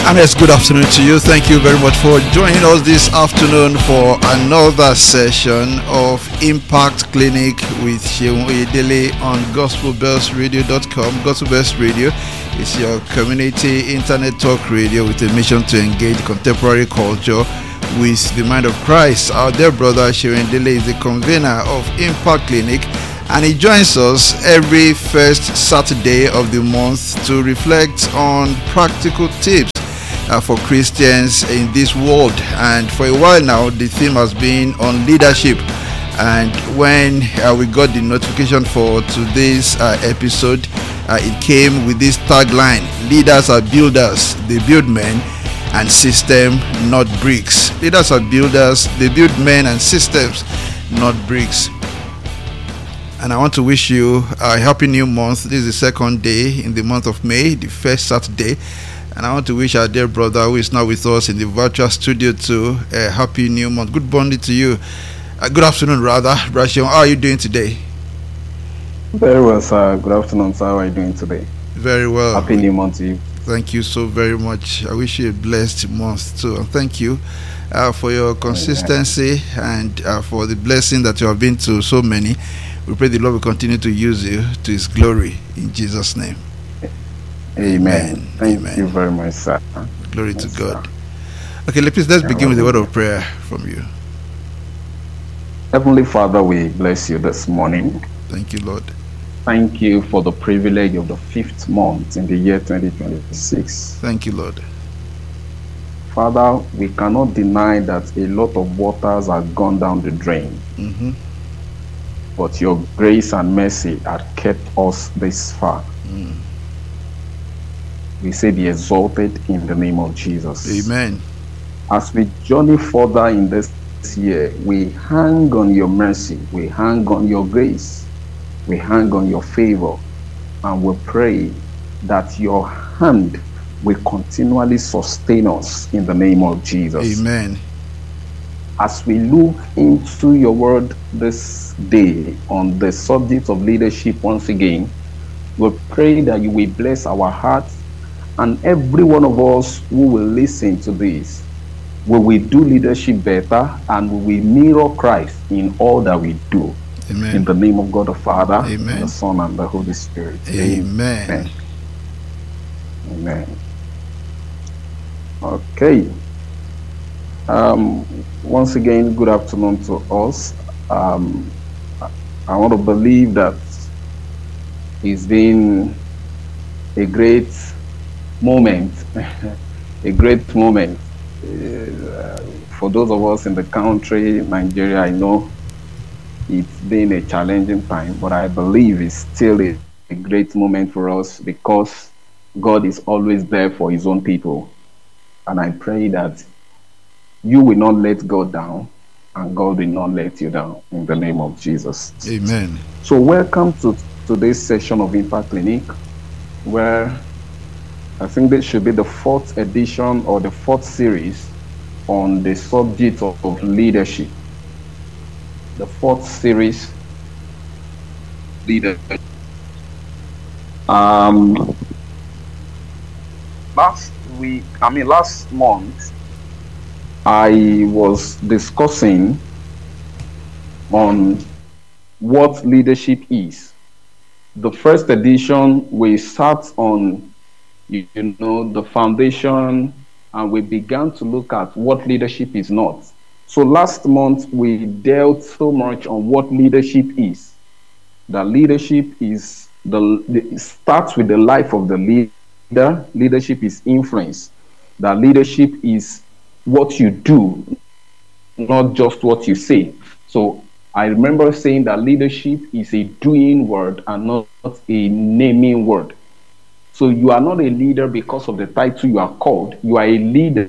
And yes, good afternoon to you. Thank you very much for joining us this afternoon for another session of Impact Clinic with Sheun Oyedele on GospelBellsRadio.com. Gospel Bells Radio is your community internet talk radio with a mission to engage contemporary culture with the mind of Christ. Our dear brother Sheun Oyedele is the convener of Impact Clinic, and he joins us every first Saturday of the month to reflect on practical tips for Christians in this world. And for a while now, the theme has been on leadership. And when we got the notification for today's episode, it came with this tagline: leaders are builders, they build men and system, not bricks. Leaders are builders, they build men and systems, not bricks. And I want to wish you a happy new month. This is the second day in the month of May, the first Saturday. And I want to wish our dear brother who is now with us in the virtual studio too a happy new month. Good morning to you. Good afternoon, rather. Rashid, how are you doing today? Very well, sir. Good afternoon, sir. How are you doing today? Very well. Happy new month to you. Thank you so very much. I wish you a blessed month too. And thank you for your consistency and for the blessing that you have been to so many. We pray the Lord will continue to use you to His glory in Jesus' name. Amen. Thank you very much, sir. Glory to God. Okay, let's begin with a word of prayer from you. Heavenly Father, we bless you this morning. Thank you, Lord. Thank you for the privilege of the 5th month in the year 2026. Thank you, Lord. Father, we cannot deny that a lot of waters have gone down the drain. But your grace and mercy have kept us this far. We say be exalted in the name of Jesus. Amen. As we journey further in this year, we hang on your mercy, we hang on your grace, we hang on your favor, and we pray that your hand will continually sustain us in the name of Jesus. Amen. As we look into your word this day on the subject of leadership once again, we pray that you will bless our hearts, and every one of us who will listen to this, we will do leadership better and we will mirror Christ in all that we do. Amen. In the name of God the Father, Amen. the Son, and the Holy Spirit. Amen. Amen. Okay. Once again, good afternoon to us. I want to believe that it's been a great moment, a great moment for those of us in the country, Nigeria. I know it's been a challenging time, but I believe it's still a great moment for us because God is always there for His own people. And I pray that you will not let God down, and God will not let you down in the name of Jesus. Amen. So welcome to today's session of Impact Clinic, where I think this should be the 4th edition or the 4th series on the subject of leadership. The 4th series, leadership. Last month, I was discussing on what leadership is. The first edition, we sat on the foundation, and we began to look at what leadership is not. So last month we dealt so much on what leadership is. That leadership is it starts with the life of the leader. Leadership is influence. That leadership is what you do, not just what you say. So I remember saying that leadership is a doing word and not a naming word. So you are not a leader because of the title you are called. You are a leader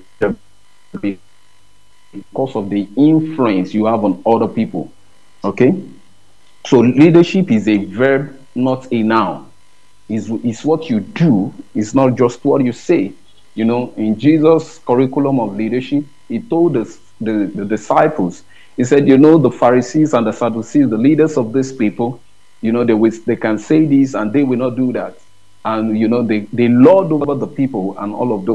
because of the influence you have on other people. Okay? So leadership is a verb, not a noun. It's what you do. It's not just what you say. In Jesus' curriculum of leadership, He told the disciples, He said, the Pharisees and the Sadducees, the leaders of these people, they can say this and they will not do that. And, they lord over the people and all of those.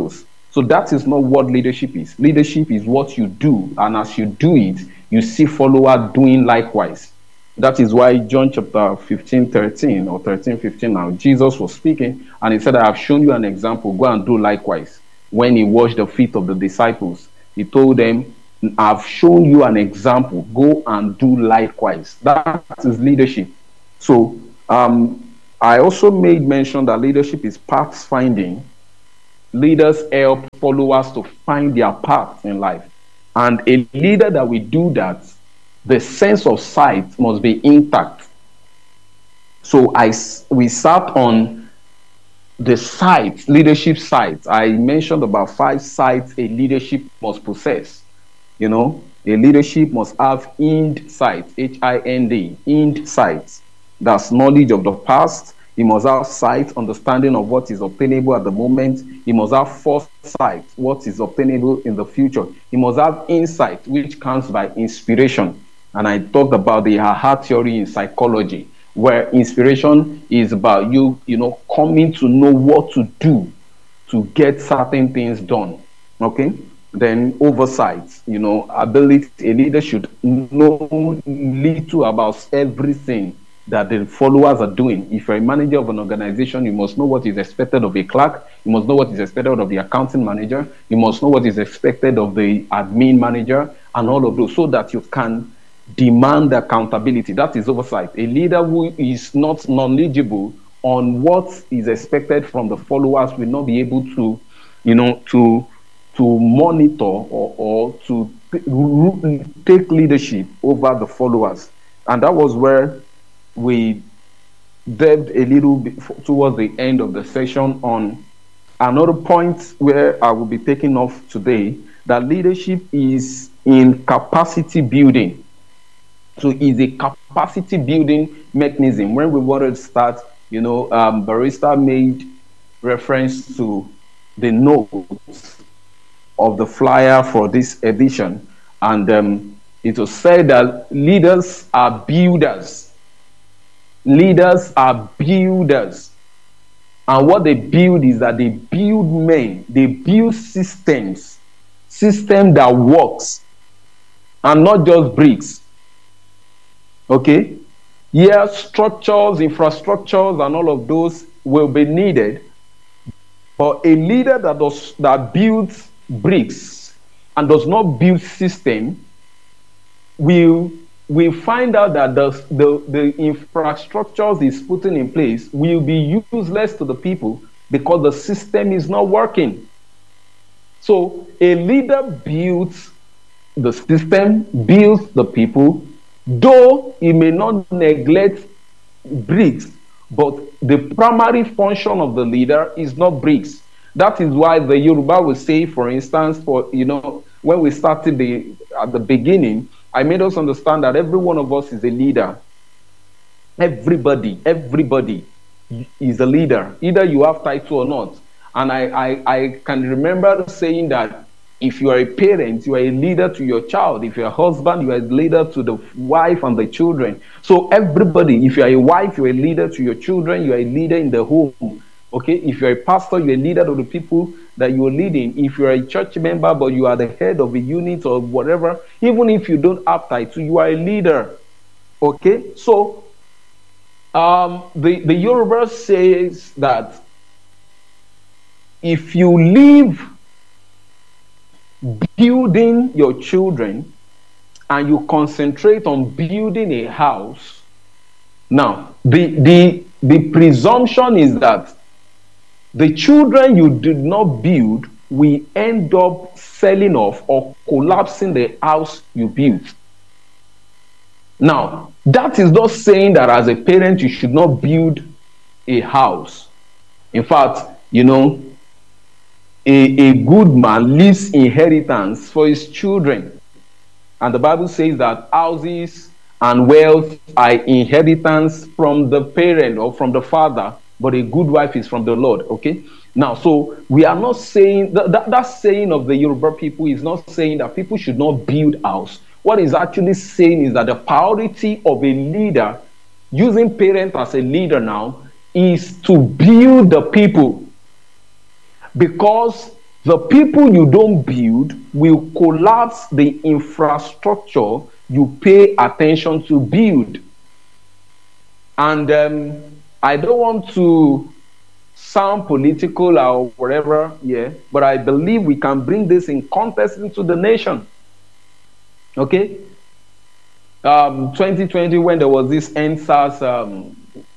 So that is not what leadership is. Leadership is what you do, and as you do it, you see followers doing likewise. That is why John chapter 15:13 or 13:15 now, Jesus was speaking and he said, I have shown you an example, go and do likewise. When he washed the feet of the disciples, he told them, I've shown you an example, go and do likewise. That is leadership. So I also made mention that leadership is path finding. Leaders help followers to find their path in life. And a leader that will do that, the sense of sight must be intact. So we sat on the sight, leadership sight. I mentioned about 5 sights a leadership must possess. A leadership must have insight, Hind, insight. That's knowledge of the past. He must have sight, understanding of what is obtainable at the moment. He must have foresight, what is obtainable in the future. He must have insight, which comes by inspiration. And I talked about the aha theory in psychology, where inspiration is about you coming to know what to do to get certain things done. Okay? Then oversight, ability. A leader should know little about everything that the followers are doing. If you're a manager of an organization, you must know what is expected of a clerk. You must know what is expected of the accounting manager. You must know what is expected of the admin manager and all of those, so that you can demand accountability. That is oversight. A leader who is not knowledgeable on what is expected from the followers will not be able to, to monitor or to take leadership over the followers. And that was where we delved a little bit towards the end of the session on another point where I will be taking off today, that leadership is in capacity building. So it's a capacity building mechanism. When we wanted to start, Barrister made reference to the notes of the flyer for this edition. And it was said that leaders are builders. Leaders are builders. And what they build is that they build men. They build systems that works, and not just bricks. Okay? Yes, structures, infrastructures, and all of those will be needed. But a leader that builds bricks and does not build system will find out that the infrastructures he's putting in place will be useless to the people because the system is not working. So a leader builds the system, builds the people, though he may not neglect bricks, but the primary function of the leader is not bricks. That is why the Yoruba will say, for instance, when we started at the beginning, I made us understand that every one of us is a leader. Everybody is a leader, either you have title or not. And I can remember saying that if you are a parent, you are a leader to your child. If you're a husband, you are a leader to the wife and the children. So everybody, if you are a wife, you're a leader to your children, you are a leader in the home. Okay, if you're a pastor, you're a leader to the people that you're leading. If you're a church member, but you are the head of a unit or whatever, even if you don't have title, you are a leader. Okay, so the Yoruba says that if you leave building your children and you concentrate on building a house, now the presumption is that the children you did not build will end up selling off or collapsing the house you built. Now, that is not saying that as a parent you should not build a house. In fact, a good man leaves inheritance for his children. And the Bible says that houses and wealth are inheritance from the parent or from the father, but a good wife is from the Lord. Okay? Now, so we are not saying that saying of the Yoruba people is not saying that people should not build house. What is actually saying is that the priority of a leader, using parent as a leader now, is to build the people. Because The people you don't build will collapse the infrastructure you pay attention to build. And I don't want to sound political or whatever, but I believe we can bring this in context into the nation. Okay? 2020, when there was this NSAS,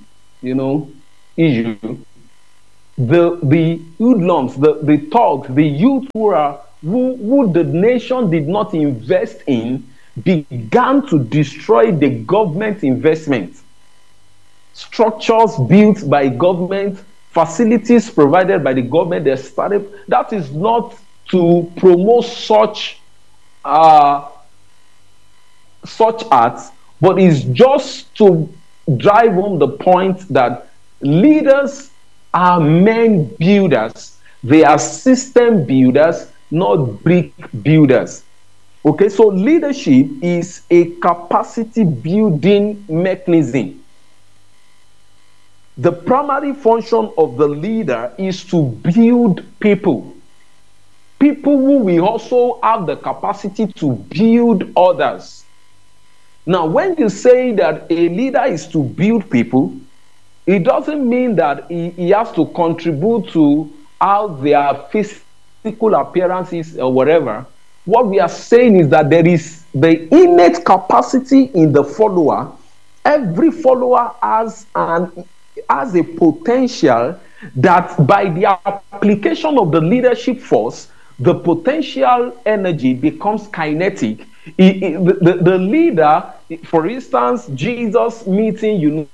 issue, the hoodlums, the thugs, the youth who the nation did not invest in began to destroy the government investment. Structures built by government, facilities provided by the government, they started. That is not to promote such acts, but it's just to drive home the point that leaders are men builders. They are system builders, not brick builders. Okay, so leadership is a capacity building mechanism. The primary function of the leader is to build people. People who will also have the capacity to build others. Now, when you say that a leader is to build people, it doesn't mean that he has to contribute to how their physical appearances or whatever. What we are saying is that there is the innate capacity in the follower. Every follower has a potential that by the application of the leadership force, the potential energy becomes kinetic. The leader, for instance, Jesus meeting,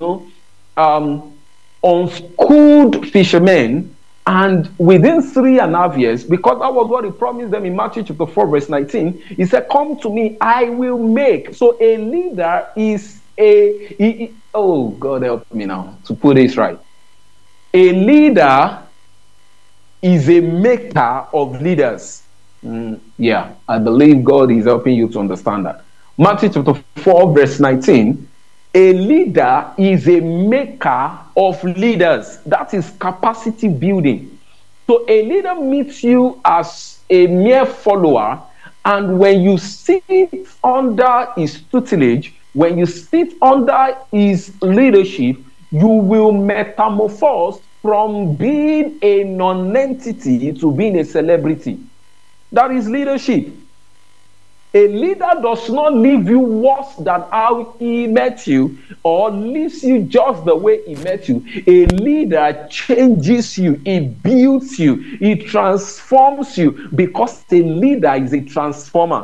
unschooled fishermen, and within 3.5 years, because that was what he promised them in Matthew chapter 4, verse 19, he said, "Come to me, I will make." So a leader is oh, God help me now to put this right. A leader is a maker of leaders. I believe God is helping you to understand that. Matthew chapter 4, verse 19, a leader is a maker of leaders. That is capacity building. So a leader meets you as a mere follower, and when you sit under his tutelage, when you sit under his leadership, you will metamorphose from being a non-entity to being a celebrity. That is leadership. A leader does not leave you worse than how he met you, or leaves you just the way he met you. A leader changes you, he builds you, he transforms you, because a leader is a transformer.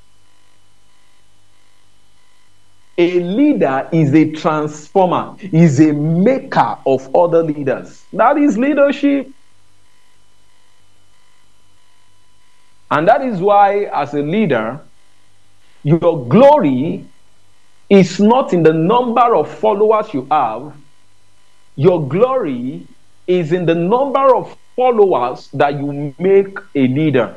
A leader is a transformer, is a maker of other leaders. That is leadership. And that is why, as a leader, your glory is not in the number of followers you have. Your glory is in the number of followers that you make a leader.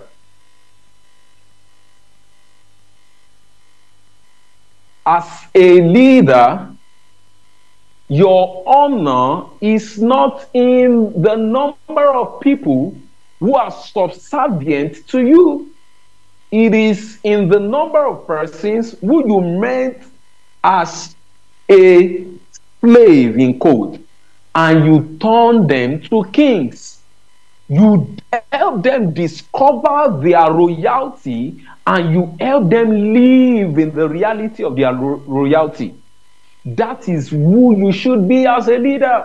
As a leader, your honor is not in the number of people who are subservient to you. It is in the number of persons who you met as a slave in quote, and you turn them to kings. You help them discover their royalty, and you help them live in the reality of their royalty. That is who you should be as a leader.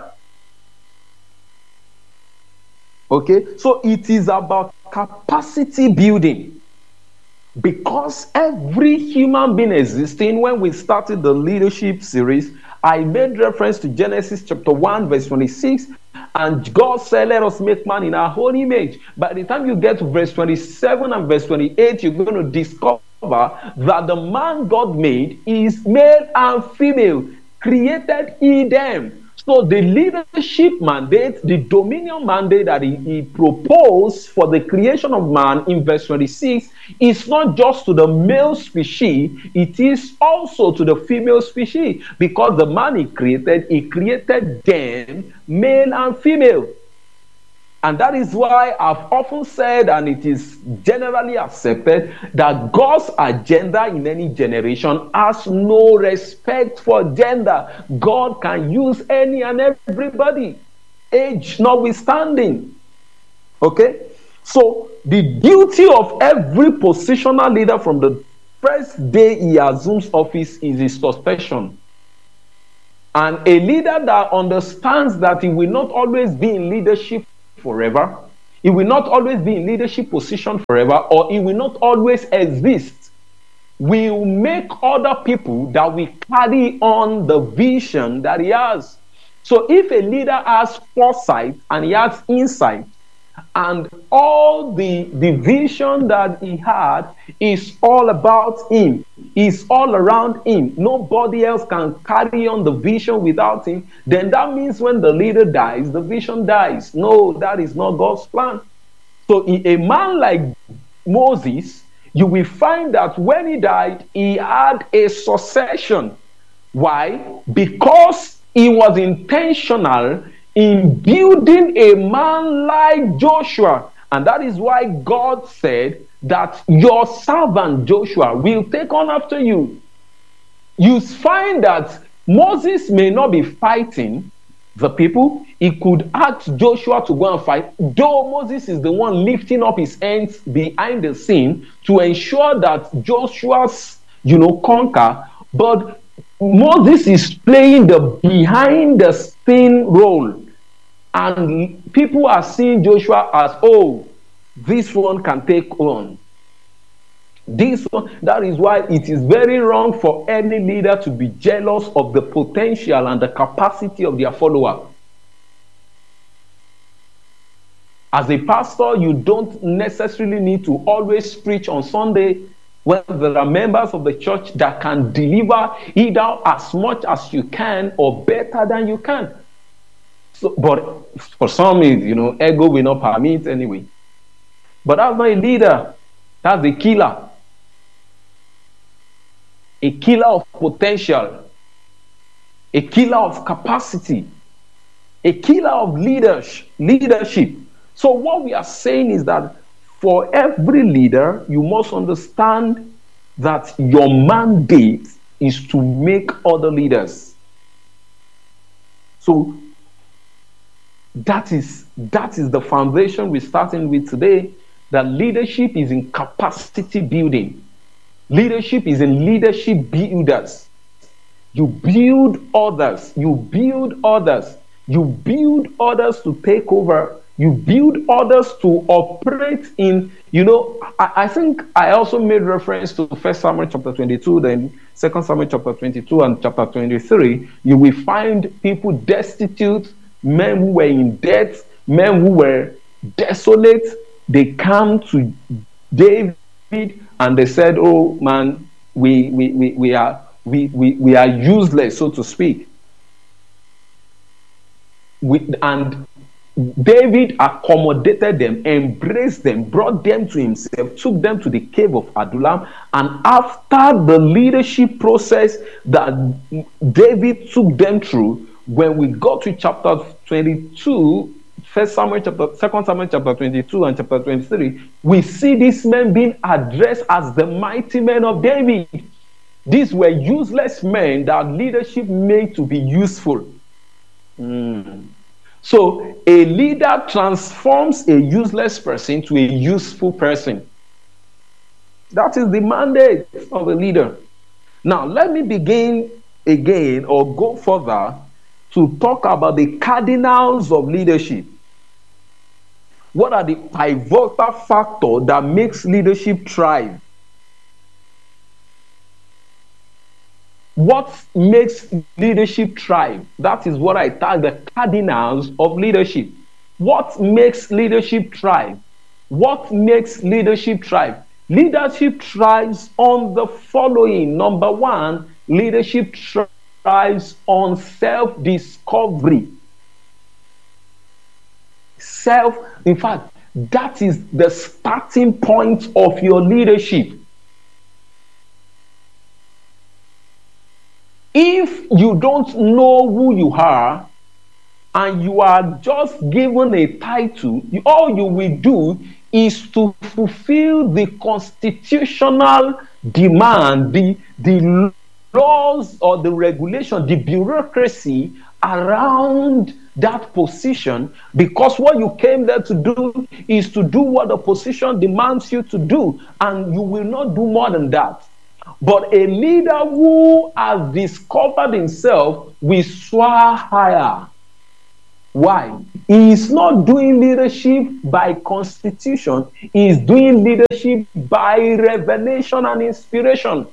Okay, so it is about capacity building. Because every human being existing, when we started the leadership series, I made reference to Genesis chapter 1, verse 26, and God said, "Let us make man in our own image." By the time you get to verse 27 and verse 28, you're going to discover that the man God made is male and female, created he them. So the leadership mandate, the dominion mandate that he proposed for the creation of man in verse 26 is not just to the male species, it is also to the female species, because the man he created them male and female. And that is why I've often said, and it is generally accepted, that God's agenda in any generation has no respect for gender. God can use any and everybody, age notwithstanding. Okay? So the duty of every positional leader from the first day he assumes office is his succession. And a leader that understands that he will not always be in leadership forever, he will not always be in leadership position forever, or he will not always exist, will make other people that will carry on the vision that he has. So if a leader has foresight and he has insight, and all the vision that he had is all about him, is all around him, nobody else can carry on the vision without him, then that means when the leader dies, the vision dies. No, that is not God's plan. So a man like Moses, you will find that when he died, he had a succession. Why? Because he was intentional in building a man like Joshua. And that is why God said that your servant Joshua will take on after you. You find that Moses may not be fighting the people. He could ask Joshua to go and fight, though Moses is the one lifting up his hands behind the scene to ensure that Joshua's, conquer. But Moses is playing the behind the scene role. And people are seeing Joshua as, oh, this one can take on. This one, that is why it is very wrong for any leader to be jealous of the potential and the capacity of their follower. As a pastor, you don't necessarily need to always preach on Sunday when there are members of the church that can deliver either as much as you can or better than you can. So, but for some, ego will not permit anyway. But that's not a leader. That's a killer. A killer of potential. A killer of capacity. A killer of leadership. So what we are saying is that for every leader, you must understand that your mandate is to make other leaders. So that is the foundation we're starting with today, that leadership is in capacity building. Leadership is in leadership builders. You build others. You build others. You build others to take over. You build others to operate in, I think I also made reference to 1 Samuel chapter 22, then 2 Samuel chapter 22 and chapter 23. You will find people destitute, men who were in debt, men who were desolate. They come to David and they said, "Oh man, we are useless, so to speak." And David accommodated them, embraced them, brought them to himself, took them to the cave of Adullam, and after the leadership process that David took them through, when we got to chapter 22, 2 Samuel chapter 22 and chapter 23, we see these men being addressed as the mighty men of David. These were useless men that leadership made to be useful. So a leader transforms a useless person to a useful person. That is the mandate of a leader. Now, let me begin again or go further to talk about the cardinals of leadership. What are the pivotal factors that makes leadership thrive? What makes leadership thrive? That is what I tag the cardinals of leadership. What makes leadership thrive? What makes leadership thrive? Leadership thrives on the following. Number one, leadership thrives on self-discovery. In fact, that is the starting point of your leadership. If you don't know who you are and you are just given a title, all you will do is to fulfill the constitutional demand, the laws or the regulation, the bureaucracy around that position, because what you came there to do is to do what the position demands you to do, and you will not do more than that. But a leader who has discovered himself will soar higher. Why? He is not doing leadership by constitution. He is doing leadership by revelation and inspiration.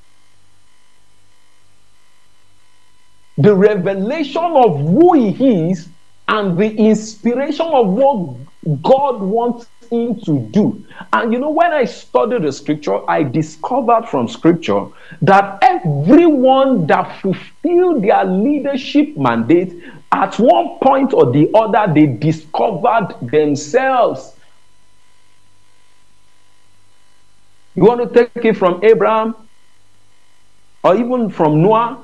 The revelation of who he is and the inspiration of what God wants him to do. And when I studied the scripture, I discovered from scripture that everyone that fulfilled their leadership mandate, at one point or the other, they discovered themselves. You want to take it from Abraham or even from Noah?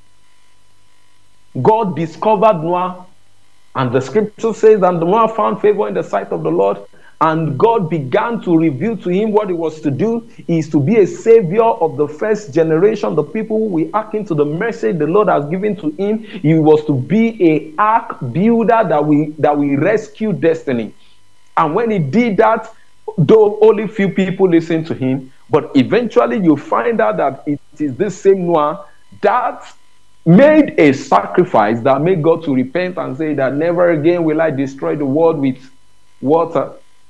God discovered Noah, and the scripture says that Noah found favor in the sight of the Lord, and God began to reveal to him what he was to do is to be a savior of the first generation, the people who will hearken to the message the Lord has given to him. He was to be a ark builder that will rescue destiny. And when he did that, though only few people listened to him, but eventually you find out that it is this same Noah that made a sacrifice that made God to repent and say that never again will I destroy the world with water.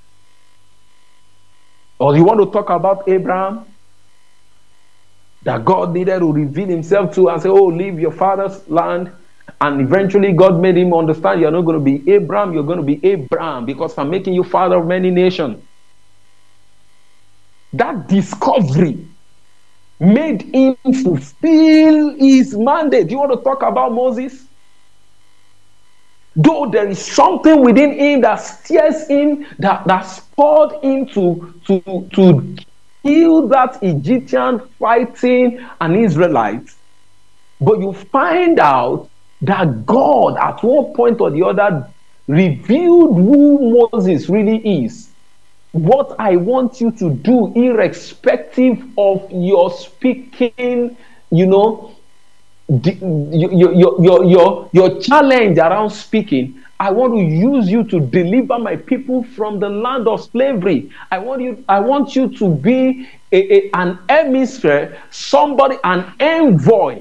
Or you want to talk about Abraham, that God needed to reveal himself to and say, oh, leave your father's land. And eventually God made him understand, you're not going to be Abraham, you're going to be Abraham, because I'm making you father of many nations. That discovery made him fulfill his mandate. You want to talk about Moses? Though there is something within him that steers him, that spurred him to kill that Egyptian fighting an Israelite, but you find out that God at one point or the other revealed who Moses really is. What I want you to do, irrespective of your speaking, your challenge around speaking, I want to use you to deliver my people from the land of slavery. I want you to be an emissary, somebody, an envoy.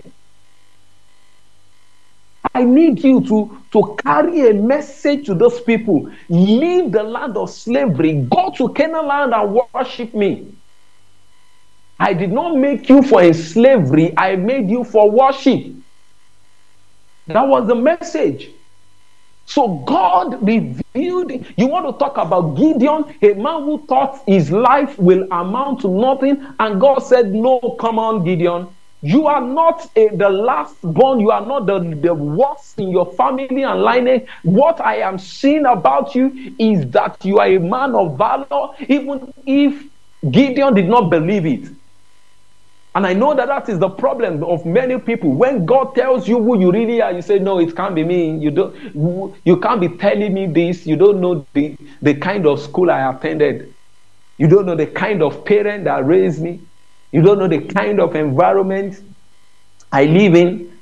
I need you to carry a message to those people. Leave the land of slavery. Go to Canaan land and worship me. I did not make you for slavery. I made you for worship. That was the message. So God revealed. You want to talk about Gideon, a man who thought his life will amount to nothing, and God said, no, come on, Gideon. You are not the last born. You are not the worst in your family and lineage. What I am seeing about you is that you are a man of valor, even if Gideon did not believe it. And I know that is the problem of many people. When God tells you who you really are, you say, no, it can't be me. You can't be telling me this. You don't know the kind of school I attended. You don't know the kind of parent that raised me. You don't know the kind of environment I live in.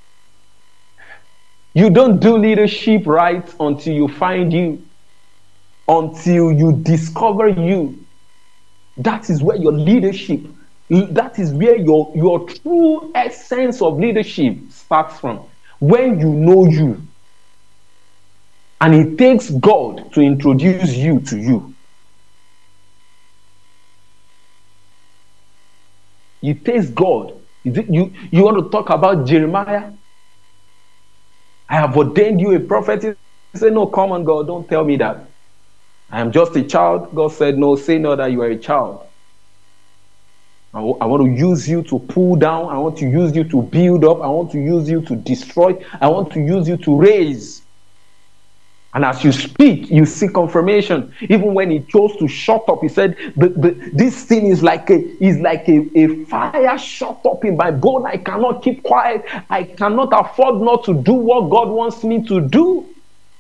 You don't do leadership right until you find you, until you discover you. That is where your leadership, that is where your true essence of leadership starts from. When you know you. And it takes God to introduce you to you. It takes God. You want to talk about Jeremiah? I have ordained you a prophet. He said, no, come on, God, don't tell me that. I am just a child. God said, no, say not that you are a child. I want to use you to pull down. I want to use you to build up. I want to use you to destroy. I want to use you to raise. And as you speak, you see confirmation. Even when he chose to shut up, he said, this thing is like a fire shut up in my bone. I cannot keep quiet. I cannot afford not to do what God wants me to do.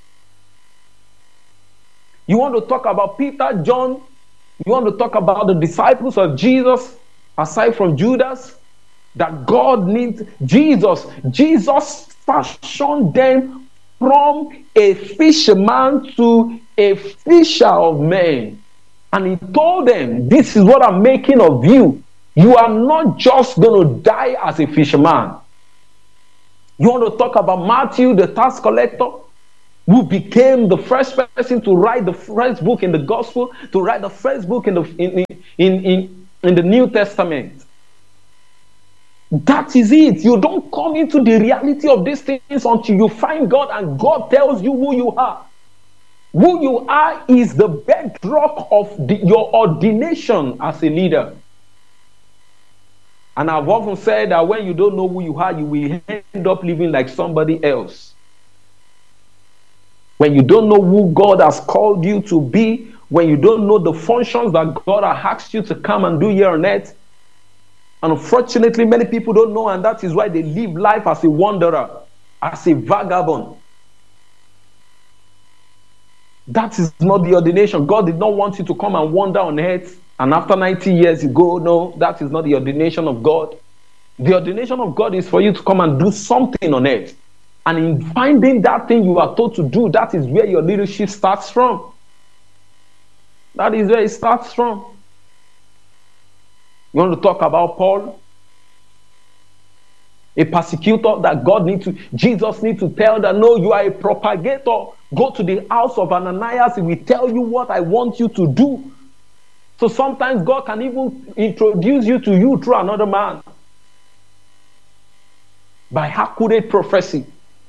You want to talk about Peter, John? You want to talk about the disciples of Jesus, aside from Judas? That God needs Jesus. Jesus fashioned them from a fisherman to a fisher of men. And he told them, this is what I'm making of you. You are not just going to die as a fisherman. You want to talk about Matthew, the tax collector, who became the first person to write the first book in the gospel, to write the first book in the New Testament. That is it. You don't come into the reality of these things until you find God and God tells you who you are. Who you are is the bedrock of your ordination as a leader. And I've often said that when you don't know who you are, you will end up living like somebody else. When you don't know who God has called you to be, when you don't know the functions that God has asked you to come and do here on earth, and unfortunately, many people don't know, and that is why they live life as a wanderer, as a vagabond. That is not the ordination. God did not want you to come and wander on earth, and after 90 years you go. No, that is not the ordination of God. The ordination of God is for you to come and do something on earth. And in finding that thing you are told to do, that is where your leadership starts from. That is where it starts from. You want to talk about Paul? A persecutor that Jesus needs to tell that, no, you are a propagator. Go to the house of Ananias, he will tell you what I want you to do. So sometimes God can even introduce you to you through another man. By accurate prophecy.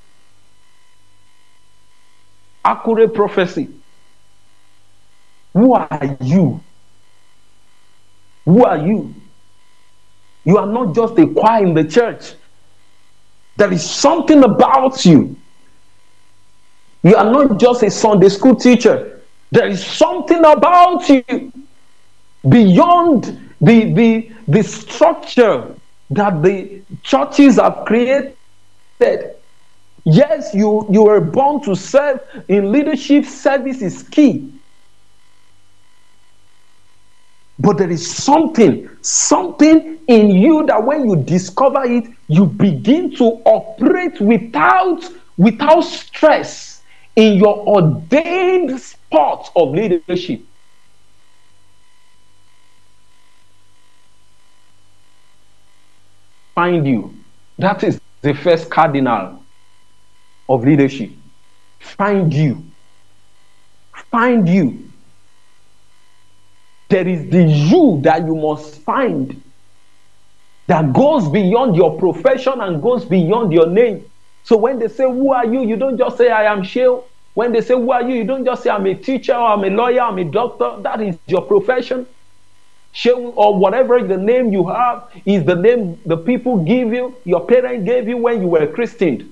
Accurate prophecy. Who are you? Who are you? You are not just a choir in the church. There is something about you. You are not just a Sunday school teacher. There is something about you beyond the structure that the churches have created. Yes, you were born to serve. In leadership, service is key. But there is something in you that when you discover it, you begin to operate without stress in your ordained spot of leadership. Find you. That is the first cardinal of leadership. Find you. Find you. There is the you that you must find that goes beyond your profession and goes beyond your name. So when they say, who are you? You don't just say, I am Sheo. When they say, who are you? You don't just say, I'm a teacher, or I'm a lawyer, I'm a doctor. That is your profession. Sheo, or whatever the name you have, is the name the people give you, your parents gave you when you were christened.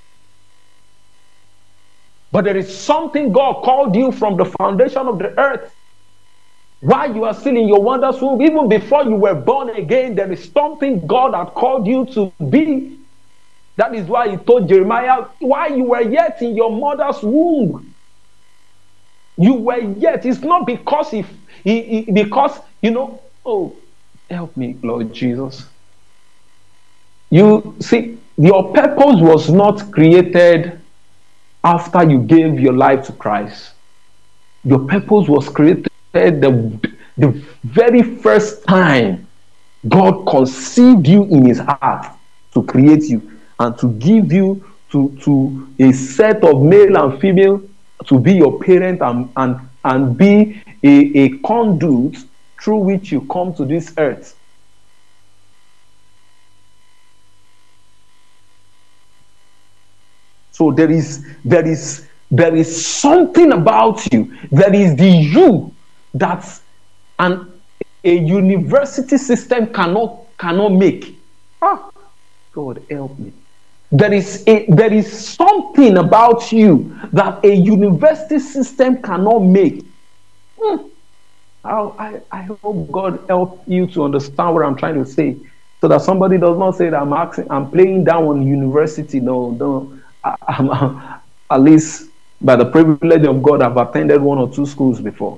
But there is something God called you from the foundation of the earth. While you are still in your wondrous womb, even before you were born again, there is something God had called you to be. That is why he told Jeremiah, while you were yet in your mother's womb, you were yet. It's not because because, oh, help me, Lord Jesus. You see, your purpose was not created after you gave your life to Christ. Your purpose was created the very first time God conceived you in his heart to create you and to give you to a set of male and female to be your parent and be a conduit through which you come to this earth. So there is something about you. There is the you that a university system cannot make. God help me. There is something about you that a university system cannot make. I hope God help you to understand what I'm trying to say, so that somebody does not say that I'm playing down on university. No. At least by the privilege of God, I've attended one or two schools before.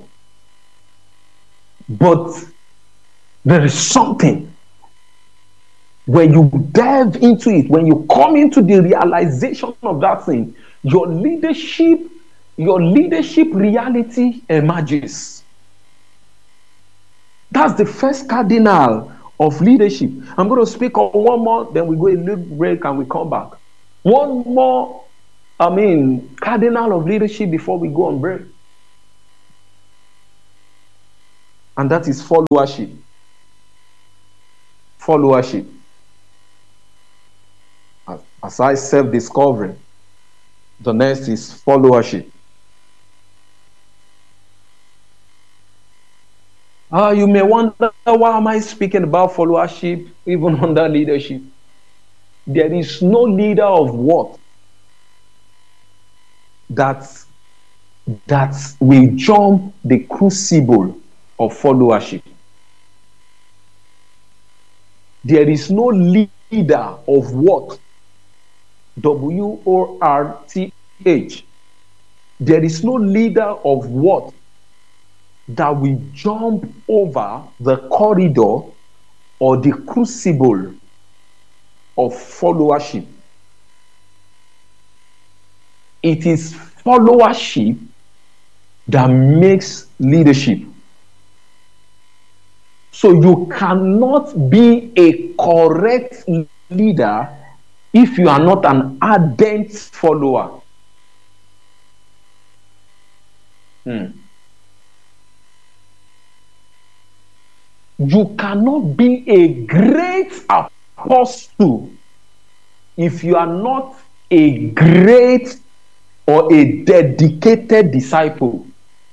But there is something when you delve into it, when you come into the realization of that thing, your leadership reality emerges. That's the first cardinal of leadership. I'm going to speak on one more, then we go a little break and we come back. One more, cardinal of leadership before we go on break. And that is followership. Followership. As I self-discovery, the next is followership. You may wonder, why am I speaking about followership even under leadership? There is no leader of what that will jump the crucible of followership. There is no leader of what? WORTH. There is no leader of what that will jump over the corridor or the crucible of followership. It is followership that makes leadership. So you cannot be a correct leader if you are not an ardent follower. You cannot be a great apostle if you are not a great or a dedicated disciple.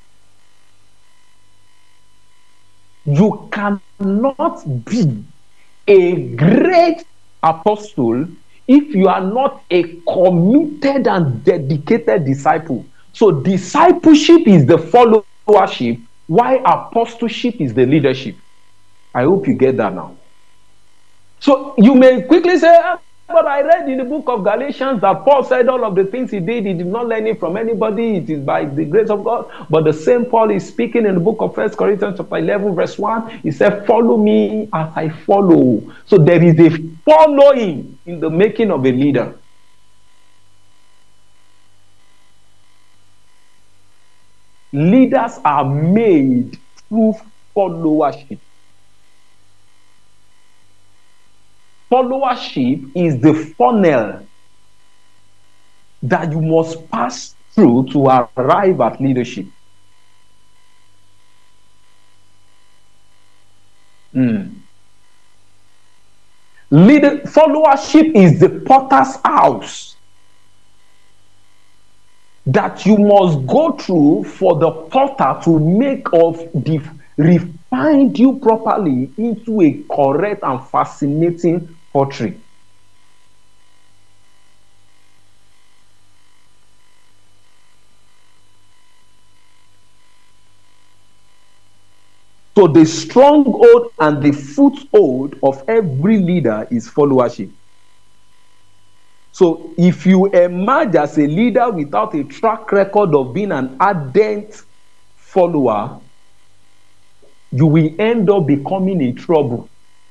You cannot be a great apostle if you are not a committed and dedicated disciple. So discipleship is the followership, while apostleship is the leadership. I hope you get that now. So you may quickly say, but I read in the book of Galatians that Paul said all of the things he did not learn it from anybody. It is by the grace of God. But the same Paul is speaking in the book of 1 Corinthians chapter 11 verse 1. He said, follow me as I follow. So there is a following in the making of a leader. Leaders are made through followership. Followership is the funnel that you must pass through to arrive at leadership. Followership is the potter's house that you must go through for the potter to make refine you properly into a correct and fascinating pottery. So the stronghold and the foothold of every leader is followership. So if you emerge as a leader without a track record of being an ardent follower, you will end up becoming in trouble.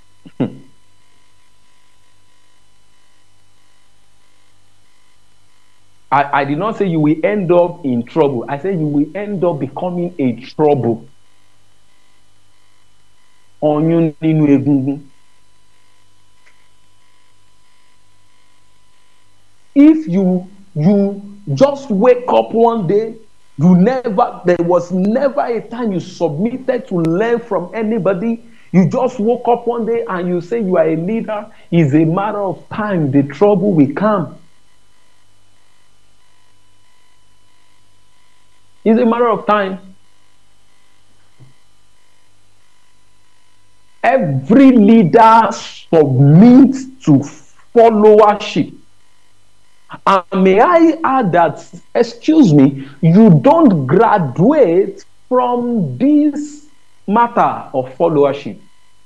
I did not say you will end up in trouble. I said you will end up becoming a trouble. If you just wake up one day, there was never a time you submitted to learn from anybody. You just woke up one day and you say you are a leader. It's a matter of time the trouble will come. It's a matter of time. Every leader submits to followership. And may I add that, excuse me, you don't graduate from this matter of followership.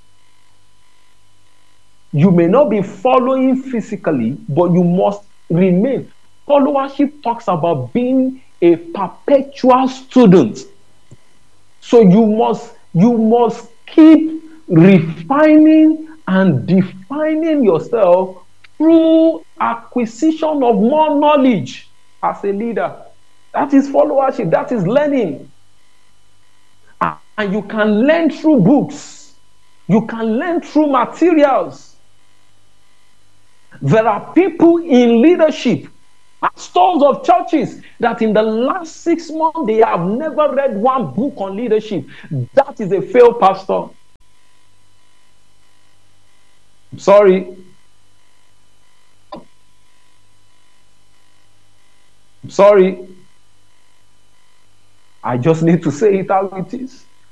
You may not be following physically, but you must remain. Followership talks about being a perpetual student. So you must keep refining and defining yourself through acquisition of more knowledge as a leader. That is followership, that is learning. And you can learn through books, you can learn through materials. There are people in leadership, pastors of churches, that in the last 6 months they have never read one book on leadership. That is a failed pastor. Sorry. I just need to say it how it is.